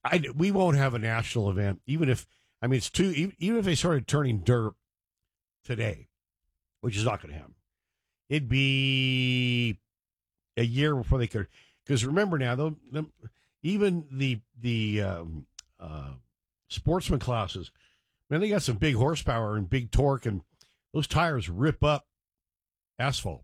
we won't have a national event, even if, I mean, even if they started turning dirt today, which is not going to happen. It'd be a year before they could, because remember now, even the sportsman classes, man, they got some big horsepower and big torque, and those tires rip up asphalt.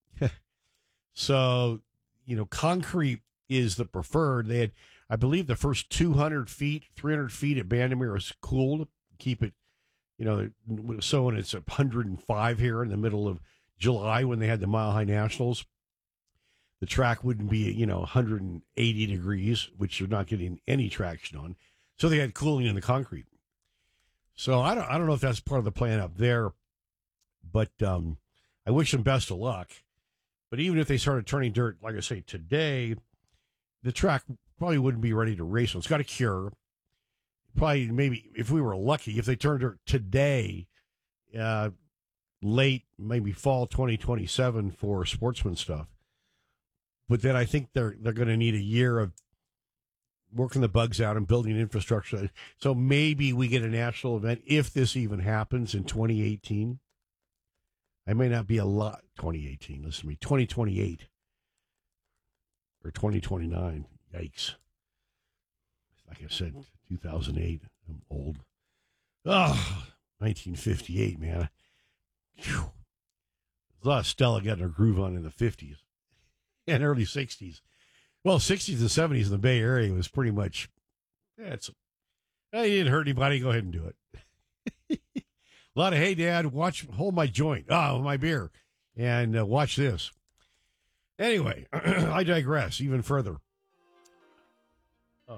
So, concrete is the preferred. They had, I believe, the first 200 feet, 300 feet at Bandimere was cooled. Keep it, so when it's 105 here in the middle of July when they had the Mile High Nationals, the track wouldn't be, 180 degrees, which you're not getting any traction on. So they had cooling in the concrete. So I don't know if that's part of the plan up there, but I wish them best of luck. But even if they started turning dirt, like I say, today, the track probably wouldn't be ready to race. So it's got a cure. Probably, maybe, if we were lucky, if they turned dirt today, late, maybe fall 2027 for sportsman stuff. But then I think they're going to need a year of working the bugs out and building infrastructure. So maybe we get a national event if this even happens in 2018. I may not be a lot 2018. Listen to me, 2028 or 2029. Yikes! Like I said, 2008. I'm old. Oh, 1958, man. Whew. There's a lot of Stella getting her groove on in the 50s and early 60s. Well, 60s and 70s in the Bay Area was pretty much, you didn't hurt anybody, go ahead and do it. A lot of, hey, Dad, hold my joint, my beer, and watch this. Anyway, I digress even further. Oh,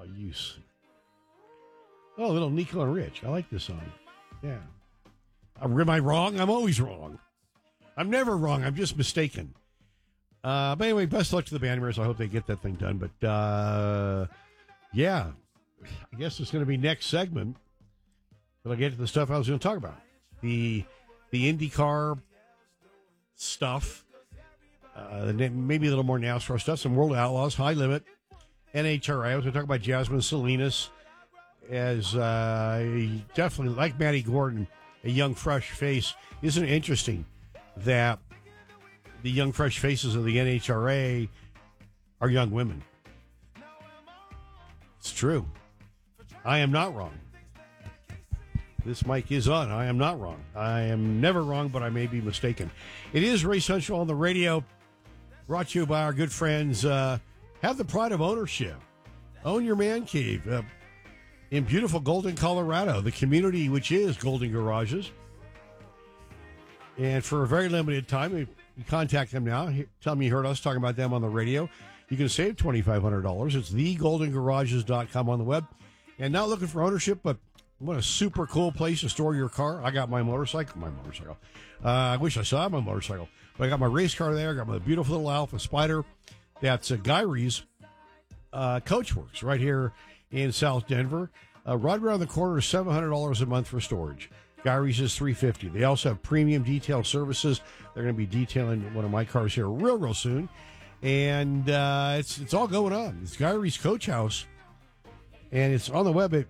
little Nico and Rich. I like this song. Yeah. Am I wrong? I'm always wrong. I'm never wrong. I'm just mistaken. But anyway, best of luck to the Bandimers. I hope they get that thing done. But, yeah, I guess it's going to be next segment. But I'll get to the stuff I was going to talk about. The IndyCar stuff. Maybe a little more NASCAR stuff. Some World Outlaws, High Limit, NHRA. I was going to talk about Jasmine Salinas as definitely, like Matty Gordon, a young, fresh face. Isn't it interesting that the young, fresh faces of the NHRA are young women? It's true. I am not wrong. This mic is on. I am not wrong. I am never wrong, but I may be mistaken. It is Race Central on the radio, brought to you by our good friends. Have the pride of ownership. Own your man cave in beautiful Golden, Colorado, the community which is Golden Garages. And for a very limited time, you contact them now. Tell them you heard us talking about them on the radio. You can save $2,500. It's thegoldengarages.com on the web. And not looking for ownership, but what a super cool place to store your car. I got my motorcycle. I wish I still had my motorcycle. But I got my race car there. I got my beautiful little Alpha Spider. That's Gyrie's Coachworks right here in South Denver. Right around the corner is $700 a month for storage. Gyrie's is $350. They also have premium detail services. They're going to be detailing one of my cars here real soon. And it's all going on. It's Gyrie's Coach House. And it's on the web at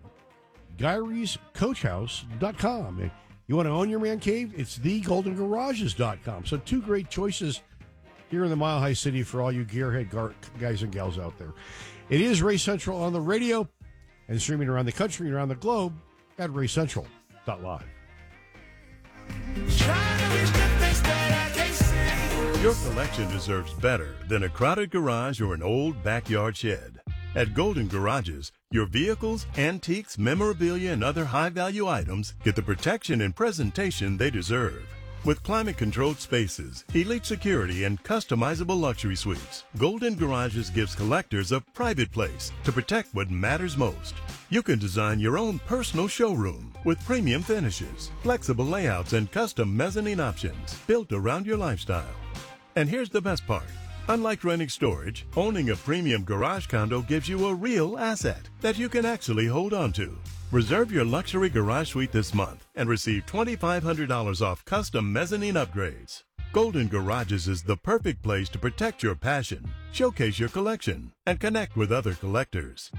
GyriesCoachHouse.com. You want to own your man cave? It's thegoldengarages.com. So two great choices here in the Mile High City for all you gearhead guys and gals out there. It is Race Central on the radio and streaming around the country and around the globe at racecentral.live. Your collection deserves better than a crowded garage or an old backyard shed. At Golden Garages, your vehicles, antiques, memorabilia, and other high-value items get the protection and presentation they deserve. With climate-controlled spaces, elite security, and customizable luxury suites, Golden Garages gives collectors a private place to protect what matters most. You can design your own personal showroom with premium finishes, flexible layouts, and custom mezzanine options built around your lifestyle. And here's the best part. Unlike renting storage, owning a premium garage condo gives you a real asset that you can actually hold on to. Reserve your luxury garage suite this month and receive $2,500 off custom mezzanine upgrades. Golden Garages is the perfect place to protect your passion, showcase your collection, and connect with other collectors.